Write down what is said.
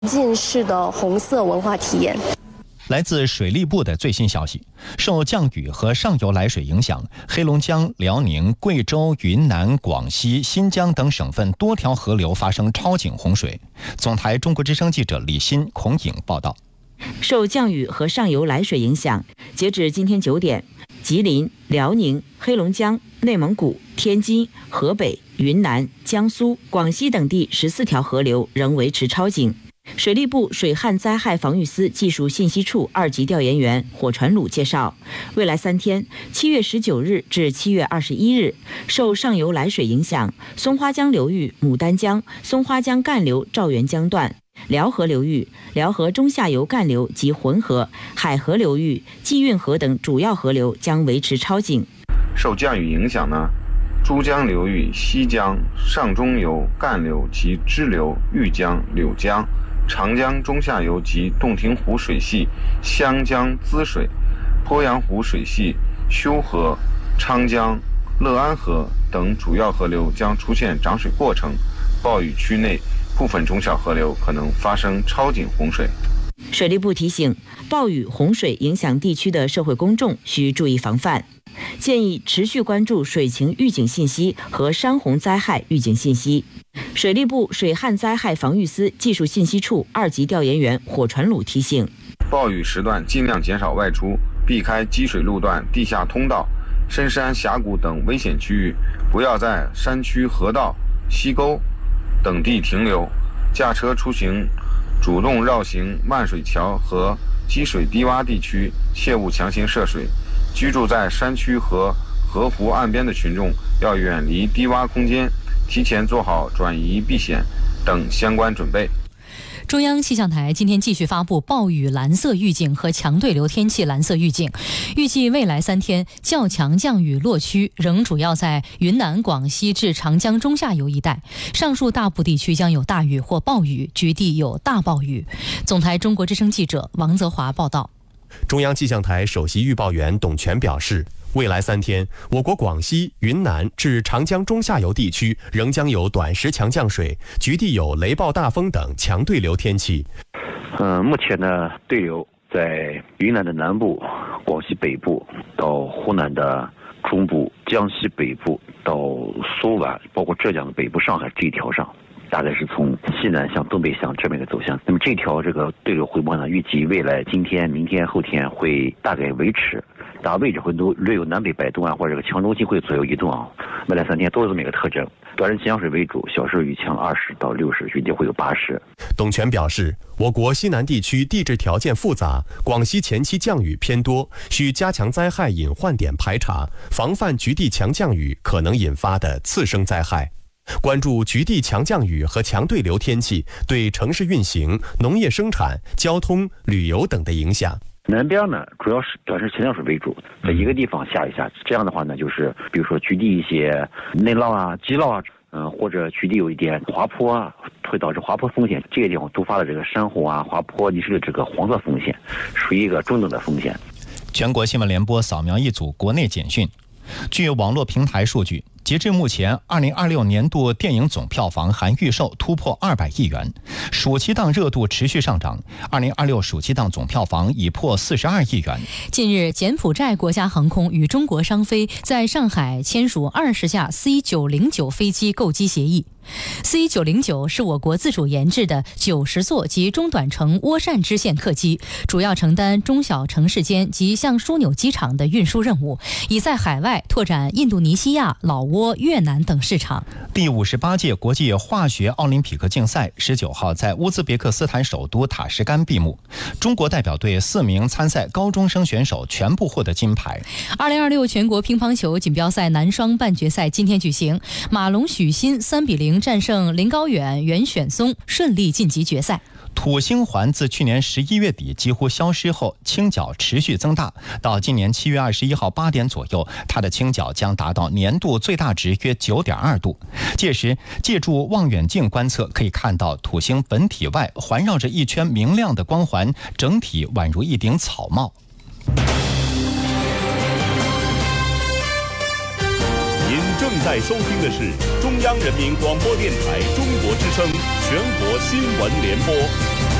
浸式的红色文化体验。 来自水利部的最新消息，受降雨和上游来水影响，黑龙江、辽宁、贵州、云南、广西、新疆等省份多条河流发生超警洪水。总台中国之声记者李欣、孔颖报道。 受降雨和上游来水影响，截止今天9点，吉林、辽宁、黑龙江、内蒙古、天津、河北、云南、江苏、广西等地14条河流仍维持超警。水利部水旱灾害防御司技术信息处2级调研员火传鲁介绍，未来3天，7月19日至7月21日，受上游来水影响，松花江流域牡丹江、松花江干流赵源江段、辽河流域、辽河中下游干流及浑河、海河流域、济运河等主要河流将维持超警。 受降雨影响呢，珠江流域、西江、上中游干流及支流豫江、柳江、长江中下游及洞庭湖水系、湘江滋水、鄱阳湖水系、修河、昌江、乐安河等主要河流将出现涨水过程，暴雨区内部分中小河流可能发生超警洪水。 水利部提醒，暴雨洪水影响地区的社会公众需注意防范，建议持续关注水情预警信息和山洪灾害预警信息。水利部水旱灾害防御司技术信息处2级调研员火传鲁提醒， 暴雨时段尽量减少外出，避开积水路段、地下通道、深山峡谷等危险区域，不要在山区河道、溪沟等地停留，驾车出行主动绕行漫水桥和积水低洼地区，切勿强行涉水。居住在山区和河湖岸边的群众要远离低洼空间，提前做好转移避险等相关准备。 中央气象台今天继续发布暴雨蓝色预警和强对流天气蓝色预警，预计未来3天较强降雨落区仍主要在云南、广西至长江中下游一带，上述大部地区将有大雨或暴雨，局地有大暴雨。总台中国之声记者王泽华报道。 中央气象台首席预报员董全表示，未来3天，我国广西、云南至长江中下游地区仍将有短时强降水，局地有雷暴大风等强对流天气。 目前呢，对流在云南的南部、广西北部到湖南的中部、江西北部到苏皖，包括浙江的北部、上海这一条上。大概是从西南向东北向这边的走向。那么这条这个对流回波呢，预计未来今天、明天、后天会大概维持，大位置会都略有南北摆动啊，或者这个强中心会左右移动啊。未来3天都有这么一个特征，短时强水为主，小时雨强20到60，局地会有80。 董全表示，我国西南地区地质条件复杂，广西前期降雨偏多，需加强灾害隐患点排查，防范局地强降雨可能引发的次生灾害。关注局地强降雨和强对流天气对城市运行、农业生产、交通、旅游等的影响。 南边呢，主要是短时强降水为主，在一个地方下一下，这样的话呢，就是比如说局地一些内涝啊、积涝啊，或者局地有一点滑坡啊，会导致滑坡风险，这个地方突发的这个山洪啊、滑坡泥石的这个黄色风险，属于一个中等的风险。 全国新闻联播扫描一组国内简讯。据网络平台数据，截至目前，2026年度电影总票房含预售突破200亿元，暑期档热度持续上涨。2026暑期档总票房已破42亿元。 近日，柬埔寨国家航空与中国商飞在上海签署20架 C909 飞机购机协议。C909 是我国自主研制的90座及中短程涡扇支线客机，主要承担中小城市间及向枢纽机场的运输任务，已在海外拓展印度尼西亚、老挝、越南等市场。 第58届国际化学奥林匹克竞赛19号在乌兹别克斯坦首都塔什干闭幕，中国代表队4名参赛高中生选手全部获得金牌。 2026全国乒乓球锦标赛男双半决赛今天举行，马龙许昕3-0战胜林高远、袁选松，顺利晋级决赛。 土星环自去年11月底几乎消失后，倾角持续增大，到今年7月21号8点左右，它的倾角将达到年度最大值约9.2度。届时，借助望远镜观测，可以看到土星本体外环绕着一圈明亮的光环，整体宛如一顶草帽。 您正在收听的是中央人民广播电台中国之声全国新闻联播。